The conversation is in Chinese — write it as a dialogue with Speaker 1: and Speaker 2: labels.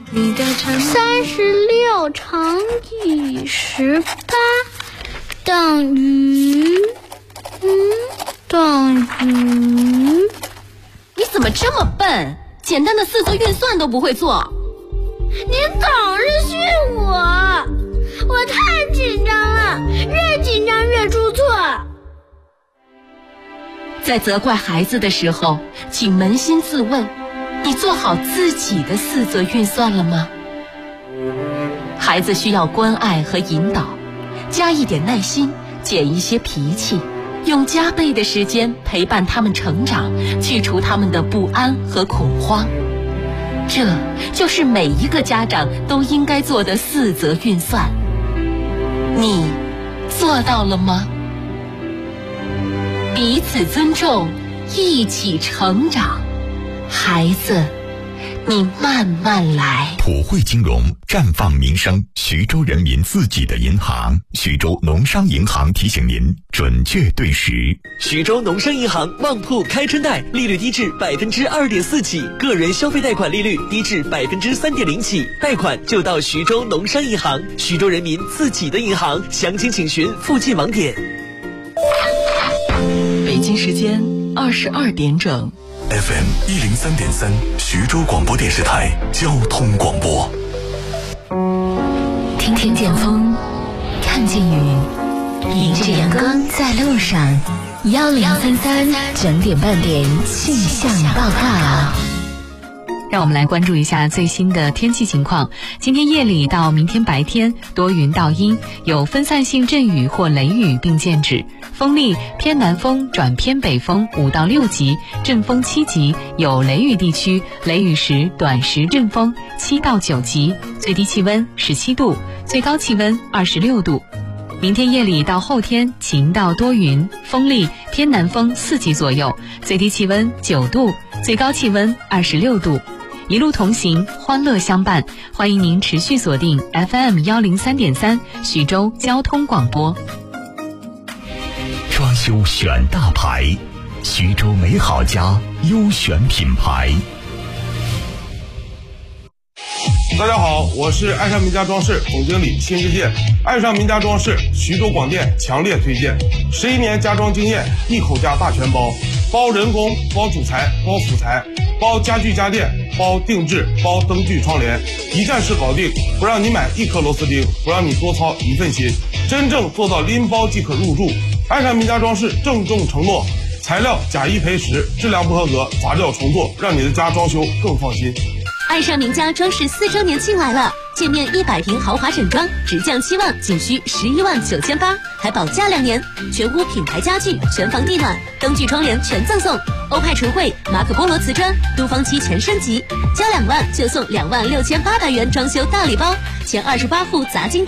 Speaker 1: 36乘以18等于
Speaker 2: 你怎么这么笨？简单的四则运算都不会做。
Speaker 1: 您总是训我太紧张了，越紧张越出错。
Speaker 2: 在责怪孩子的时候，请扪心自问，你做好自己的四则运算了吗？孩子需要关爱和引导，加一点耐心，减一些脾气，用加倍的时间陪伴他们成长，去除他们的不安和恐慌。这就是每一个家长都应该做的四则运算。你做到了吗？彼此尊重，一起成长。孩子，你慢慢来。
Speaker 3: 普惠金融，绽放民生，徐州人民自己的银行。徐州农商银行提醒您，准确对时。
Speaker 4: 徐州农商银行旺铺开春贷，利率低至2.4%起，个人消费贷款利率低至3.0%起，贷款就到徐州农商银行，徐州人民自己的银行。详情请询附近网点。
Speaker 2: 北京时间22点整。
Speaker 3: FM 103.3，徐州广播电视台交通广播。
Speaker 5: 听见风，看见雨，迎着阳光在路上。1033整点半点气象报告。
Speaker 6: 让我们来关注一下最新的天气情况。今天夜里到明天白天多云到阴，有分散性阵雨或雷雨并见指，风力偏南风转偏北风5到6级，阵风7级，有雷雨地区雷雨时短时阵风7到9级，最低气温17度，最高气温26度。明天夜里到后天晴到多云，风力偏南风4级左右，最低气温9度，最高气温26度。一路同行，欢乐相伴，欢迎您持续锁定 FM 103.3徐州交通广播。
Speaker 3: 装修选大牌，徐州美好家优选品牌。
Speaker 7: 大家好，我是爱上名家装饰总经理辛世界。爱上名家装饰，徐州广电强烈推荐，11年家装经验，一口价大全包，包人工，包主材，包辅材，包家具家电，包定制，包灯具窗帘，一站式搞定，不让你买1颗螺丝钉，不让你多操一份心，真正做到拎包即可入住。爱上名家装饰郑重承诺，材料假一赔10，质量不合格砸掉重做，让你的家装修更放心。
Speaker 2: 爱上名家装饰4周年庆来了，建面100平豪华整装，直降期望仅需119800，还保价2年，全屋品牌家具，全房地暖，灯具窗帘全赠送，欧派纯绘、马可波罗瓷砖，都方漆全升级，交2万就送26800元装修大礼包，前28户砸金